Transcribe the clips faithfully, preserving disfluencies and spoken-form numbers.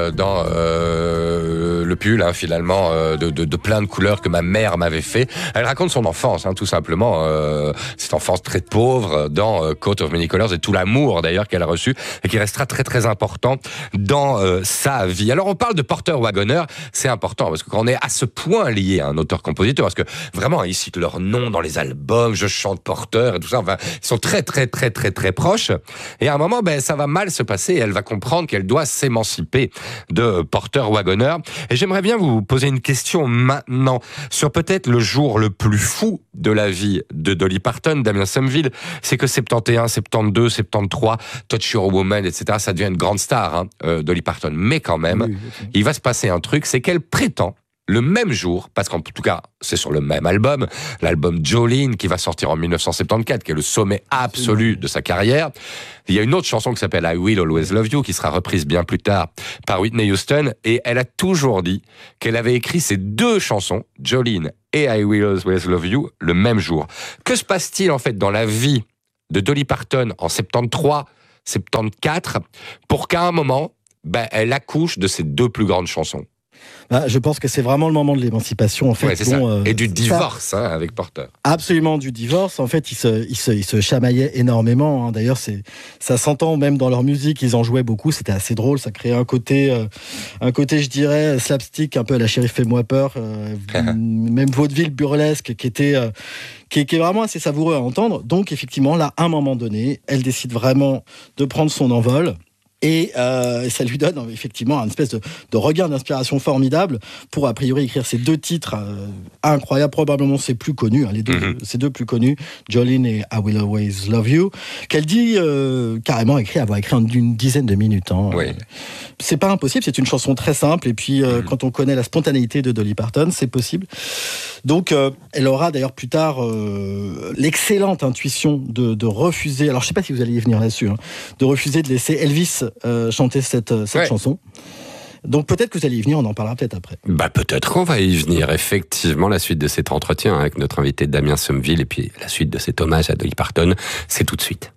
dans euh, le pull, hein, finalement, euh, de, de, de plein de couleurs que ma mère m'avait fait. Elle raconte son enfance, hein, tout simplement, euh, cette enfance très pauvre dans euh, Coat of Many Colors et tout l'amour d'ailleurs qu'elle a reçu et qui restera très très important dans euh, sa vie. Alors on parle de Porter Wagoner, c'est important parce que quand on est à ce point lié à un auteur-compositeur, parce que vraiment ils citent leur nom dans les albums, je chante Porter et tout ça, enfin ils sont très très très très très proches. Et à un moment, ben ça va mal se passer et elle va comprendre qu'elle doit s'émanciper de Porter Wagoner. Et j'aimerais bien vous poser une question maintenant sur peut-être le jour le plus fou de la vie de Dolly Parton, Damien Somerville. C'est que soixante et onze, soixante-douze, soixante-treize, Touch Your Woman, et cetera, ça devient une grande star, hein, euh, Dolly Parton. Mais quand même, oui, oui. il va se passer un truc, c'est qu'elle prétend le même jour, parce qu'en tout cas, c'est sur le même album, l'album Jolene, qui va sortir en dix-neuf cent soixante-quatorze, qui est le sommet absolu de sa carrière. Il y a une autre chanson qui s'appelle I Will Always Love You, qui sera reprise bien plus tard par Whitney Houston, et elle a toujours dit qu'elle avait écrit ces deux chansons, Jolene et I Will Always Love You, le même jour. Que se passe-t-il en fait dans la vie de Dolly Parton en soixante-treize, soixante-quatorze, pour qu'à un moment, ben, elle accouche de ces deux plus grandes chansons? Bah, je pense que c'est vraiment le moment de l'émancipation en fait. Ouais, c'est bon, ça. Euh, Et du divorce ça, hein, avec Porter. Absolument, du divorce. En fait, ils se, ils se, ils se chamaillaient énormément. Hein. D'ailleurs, c'est, ça s'entend même dans leur musique. Ils en jouaient beaucoup. C'était assez drôle. Ça créait un côté, euh, un côté, je dirais, slapstick, un peu à la Chérie fais-moi peur. Euh, même vaudeville burlesque, qui était, euh, qui, qui est vraiment assez savoureux à entendre. Donc, effectivement, là, à un moment donné, elle décide vraiment de prendre son envol. Et euh, ça lui donne effectivement une espèce de, de regain d'inspiration formidable pour a priori écrire ces deux titres euh, incroyables, probablement c'est plus connu, hein, les deux, mm-hmm. ces deux plus connus, Jolene et I Will Always Love You, qu'elle dit euh, carrément écrit, avoir écrit en une dizaine de minutes. Hein. Oui. C'est pas impossible, c'est une chanson très simple et puis euh, mm-hmm. quand on connaît la spontanéité de Dolly Parton, c'est possible. Donc euh, elle aura d'ailleurs plus tard euh, l'excellente intuition de, de refuser, alors je sais pas si vous allez y venir là-dessus, hein, de refuser de laisser Elvis Euh, chanter cette, cette ouais. chanson. Donc peut-être que vous allez y venir, on en parlera peut-être après. Bah peut-être qu'on va y venir, effectivement, la suite de cet entretien avec notre invité Damien Somerville et puis la suite de cet hommage à Dolly Parton, c'est tout de suite.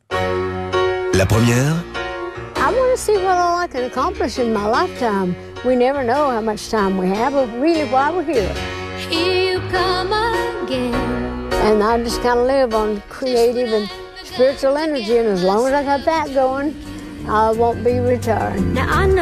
La première. I want to see what all I can accomplish in my lifetime. We never know how much time we have, but really why we're here. Here you come again. And I just kind of live on creative and spiritual energy, and as long as I got that going, I won't be retiring. Now I know